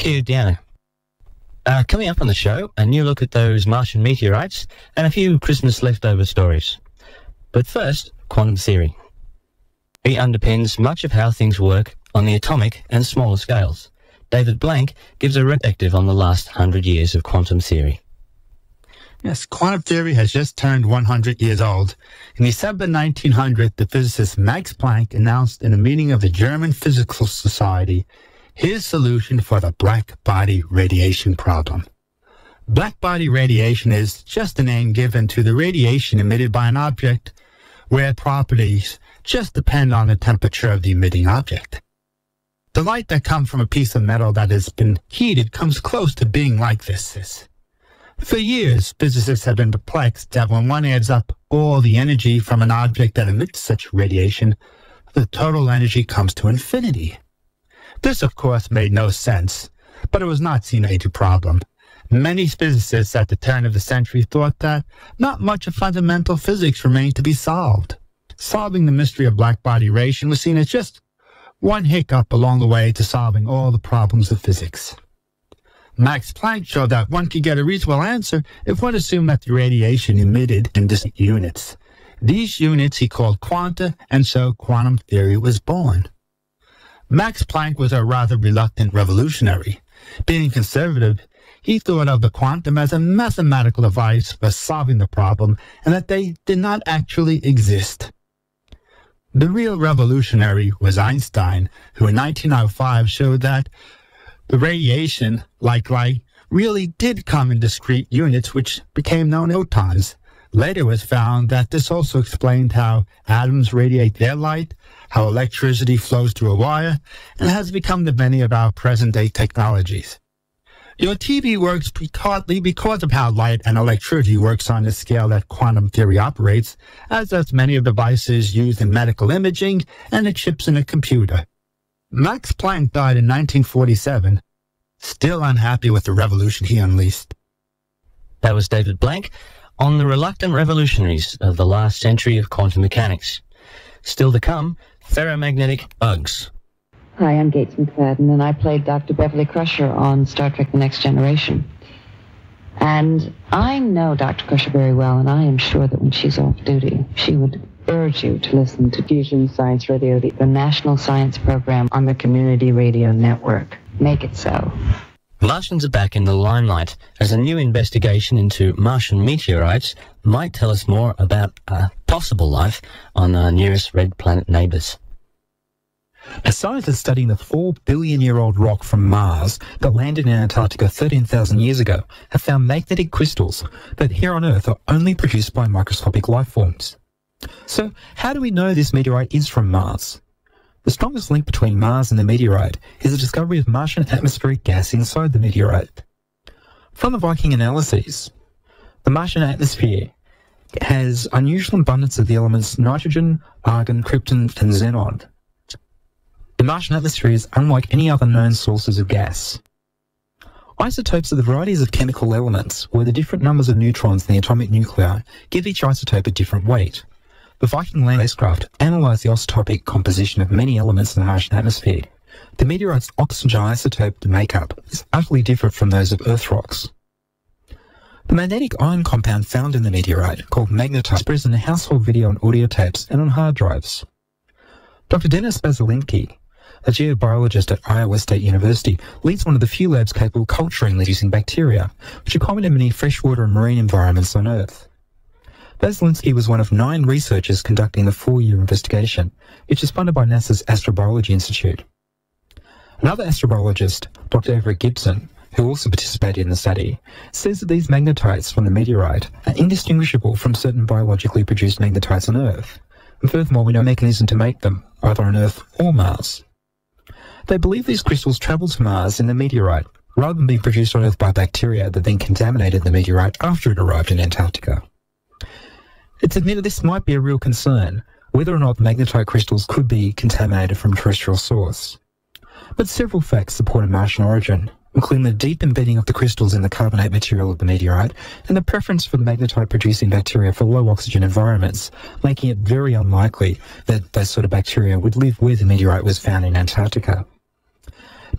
Thank you, Deanna. Coming up on the show, a new look at those Martian meteorites and a few Christmas leftover stories. But first, quantum theory. It underpins much of how things work on the atomic and smaller scales. David Blank gives a retrospective on the last 100 years of quantum theory. Yes, quantum theory has just turned 100 years old. In December 1900, the physicist Max Planck announced in a meeting of the German Physical Society his solution for the black body radiation problem. Black body radiation is just a name given to the radiation emitted by an object where properties just depend on the temperature of the emitting object. The light that comes from a piece of metal that has been heated comes close to being like this. For years, physicists have been perplexed that when one adds up all the energy from an object that emits such radiation, the total energy comes to infinity. This, of course, made no sense, but it was not seen a major problem. Many physicists at the turn of the century thought that not much of fundamental physics remained to be solved. Solving the mystery of black body radiation was seen as just one hiccup along the way to solving all the problems of physics. Max Planck showed that one could get a reasonable answer if one assumed that the radiation emitted in distinct units. These units he called quanta, and so quantum theory was born. Max Planck was a rather reluctant revolutionary. Being conservative, he thought of the quantum as a mathematical device for solving the problem, and that they did not actually exist. The real revolutionary was Einstein, who in 1905 showed that the radiation, like light, really did come in discrete units which became known as photons. Later it was found that this also explained how atoms radiate their light, how electricity flows through a wire, and has become the many of our present-day technologies. Your TV works partly because of how light and electricity works on the scale that quantum theory operates, as does many of the devices used in medical imaging and the chips in a computer. Max Planck died in 1947, still unhappy with the revolution he unleashed. That was David Blank on the reluctant revolutionaries of the last century of quantum mechanics. Still to come, ferromagnetic bugs. Hi, I'm Gates McFadden, and I played Dr. Beverly Crusher on Star Trek The Next Generation. And I know Dr. Crusher very well, and I am sure that when she's off duty, she would urge you to listen to Fusion Science Radio, the national science program on the Community Radio Network. Make it so. Martians are back in the limelight as a new investigation into Martian meteorites might tell us more about possible life on our nearest red planet neighbours. A scientist studying the 4-billion-year-old rock from Mars that landed in Antarctica 13,000 years ago have found magnetic crystals that here on Earth are only produced by microscopic life forms. So, how do we know this meteorite is from Mars? The strongest link between Mars and the meteorite is the discovery of Martian atmospheric gas inside the meteorite. From the Viking analyses, the Martian atmosphere has unusual abundance of the elements nitrogen, argon, krypton, and xenon. The Martian atmosphere is unlike any other known sources of gas. Isotopes are the varieties of chemical elements where the different numbers of neutrons in the atomic nuclei give each isotope a different weight. The Viking land spacecraft analysed the isotopic composition of many elements in the Martian atmosphere. The meteorite's oxygen isotope makeup is utterly different from those of Earth rocks. The magnetic ion compound found in the meteorite, called magnetite, is present in household video and audio tapes and on hard drives. Dr. Dennis Basalinski, a geobiologist at Iowa State University, leads one of the few labs capable of culturing and using bacteria, which are common in many freshwater and marine environments on Earth. Basalinski was one of 9 researchers conducting the 4-year investigation, which is funded by NASA's Astrobiology Institute. Another astrobiologist, Dr. Everett Gibson, who also participated in the study, says that these magnetites from the meteorite are indistinguishable from certain biologically produced magnetites on Earth, and furthermore we know a mechanism to make them, either on Earth or Mars. They believe these crystals travel to Mars in the meteorite, rather than being produced on Earth by bacteria that then contaminated the meteorite after it arrived in Antarctica. It's admitted this might be a real concern, whether or not magnetite crystals could be contaminated from a terrestrial source. But several facts support a Martian origin, including the deep embedding of the crystals in the carbonate material of the meteorite and the preference for the magnetite-producing bacteria for low-oxygen environments, making it very unlikely that those sort of bacteria would live where the meteorite was found in Antarctica.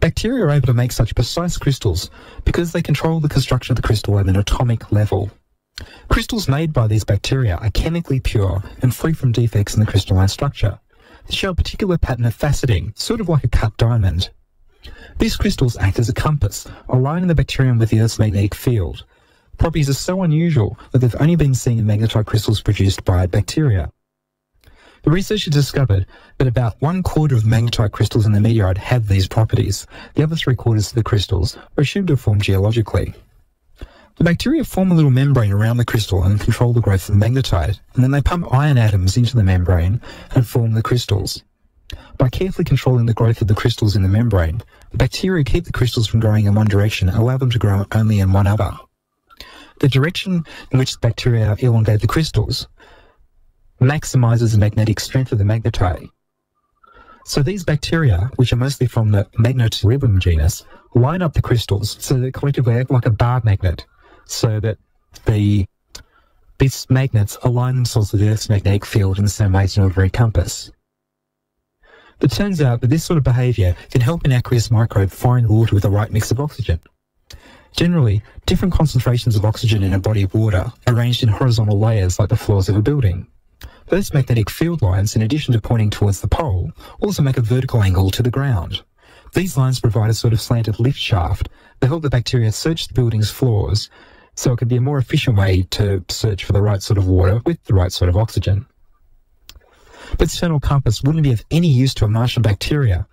Bacteria are able to make such precise crystals because they control the construction of the crystal at an atomic level. Crystals made by these bacteria are chemically pure and free from defects in the crystalline structure. They show a particular pattern of faceting, sort of like a cut diamond. These crystals act as a compass, aligning the bacterium with the Earth's magnetic field. Properties are so unusual that they've only been seen in magnetite crystals produced by bacteria. The researchers discovered that about 1/4 of magnetite crystals in the meteorite had these properties. The other 3/4 of the crystals are assumed to have formed geologically. The bacteria form a little membrane around the crystal and control the growth of the magnetite, and then they pump iron atoms into the membrane and form the crystals. By carefully controlling the growth of the crystals in the membrane, the bacteria keep the crystals from growing in one direction and allow them to grow only in one other. The direction in which the bacteria elongate the crystals maximizes the magnetic strength of the magnetite. So these bacteria, which are mostly from the Magnotribium genus, line up the crystals so that they collectively act like a bar magnet, so that these magnets align themselves with the Earth's magnetic field in the same way as an ordinary compass. It turns out that this sort of behaviour can help an aqueous microbe find water with the right mix of oxygen. Generally, different concentrations of oxygen in a body of water are arranged in horizontal layers like the floors of a building. Those magnetic field lines, in addition to pointing towards the pole, also make a vertical angle to the ground. These lines provide a sort of slanted lift shaft that help the bacteria search the building's floors, so it can be a more efficient way to search for the right sort of water with the right sort of oxygen. But this external compass wouldn't be of any use to a Martian bacterium,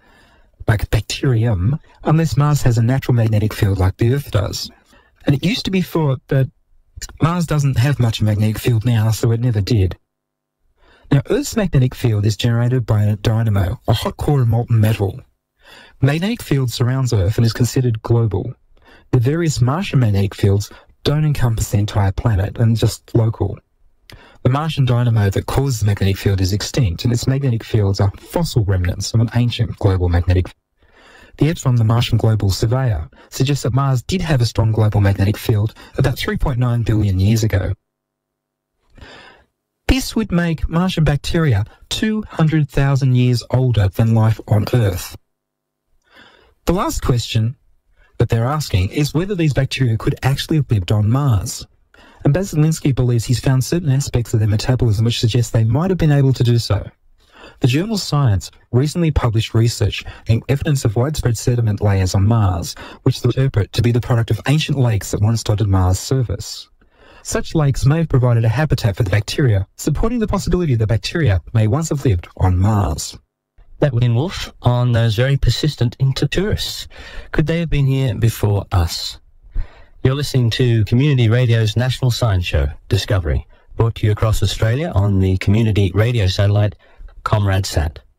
unless Mars has a natural magnetic field like the Earth does. And it used to be thought that Mars doesn't have much magnetic field now, so it never did. Now, Earth's magnetic field is generated by a dynamo, a hot core of molten metal. The magnetic field surrounds Earth and is considered global. The various Martian magnetic fields don't encompass the entire planet and just local. The Martian dynamo that causes the magnetic field is extinct, and its magnetic fields are fossil remnants of an ancient global magnetic field. The evidence from the Martian Global Surveyor suggests that Mars did have a strong global magnetic field about 3.9 billion years ago. This would make Martian bacteria 200,000 years older than life on Earth. The last question that they're asking is whether these bacteria could actually have lived on Mars. And Basilinsky believes he's found certain aspects of their metabolism which suggest they might have been able to do so. The journal Science recently published research and evidence of widespread sediment layers on Mars, which they interpret to be the product of ancient lakes that once dotted Mars' surface. Such lakes may have provided a habitat for the bacteria, supporting the possibility that bacteria may once have lived on Mars. That would Wolf on those very persistent intertourists. Could they have been here before us? You're listening to Community Radio's National Science Show, Discovery, brought to you across Australia on the Community Radio satellite, ComRadSat.